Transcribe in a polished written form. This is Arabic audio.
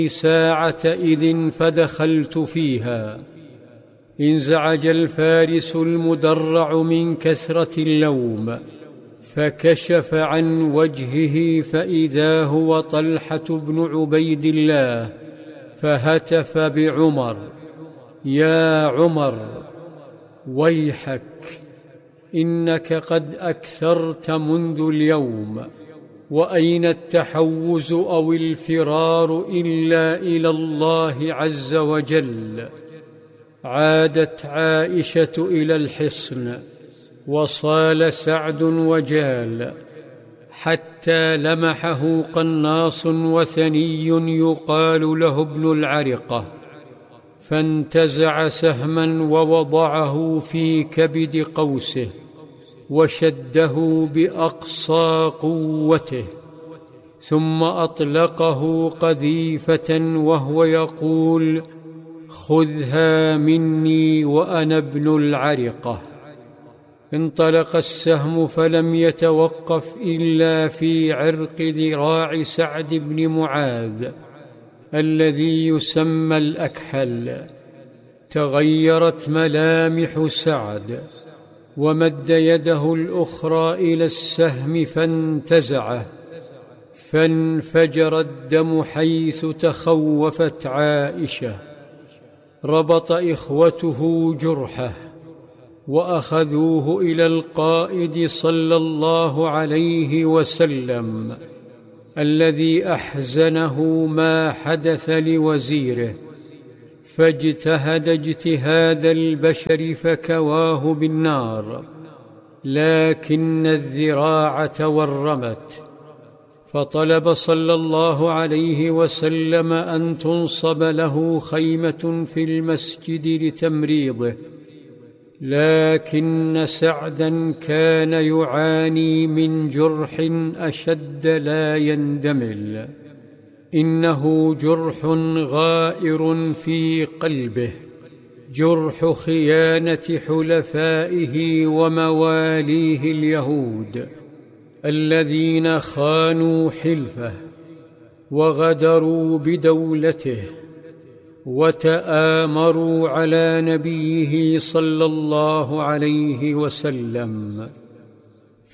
ساعة إذ فدخلت فيها. انزعج الفارس المدرع من كثرة اللوم، فكشف عن وجهه فإذا هو طلحة بن عبيد الله، فهتف بعمر: يا عمر، ويحك، إنك قد أكثرت منذ اليوم، وأين التحوز أو الفرار إلا إلى الله عز وجل. عادت عائشة إلى الحصن، وصال سعد وجال، حتى لمحه قناص وثني يقال له ابن العرقة، فانتزع سهما ووضعه في كبد قوسه وشده بأقصى قوته، ثم أطلقه قذيفة وهو يقول: خذها مني وأنا ابن العرقة. انطلق السهم فلم يتوقف إلا في عرق ذراع سعد بن معاذ الذي يسمى الأكحل. تغيرت ملامح سعد، ومد يده الأخرى إلى السهم فانتزعه، فانفجر الدم حيث تخوفت عائشة. ربط إخوته جرحه وأخذوه إلى القائد صلى الله عليه وسلم الذي أحزنه ما حدث لوزيره، فاجتهد اجتهاد البشر فكواه بالنار، لكن الذراع تورمت، فطلب صلى الله عليه وسلم أن تنصب له خيمة في المسجد لتمريضه، لكن سعدا كان يعاني من جرح أشد لا يندمل، إنه جرح غائر في قلبه، جرح خيانة حلفائه ومواليه اليهود الذين خانوا حلفه وغدروا بدولته وتآمروا على نبيه صلى الله عليه وسلم.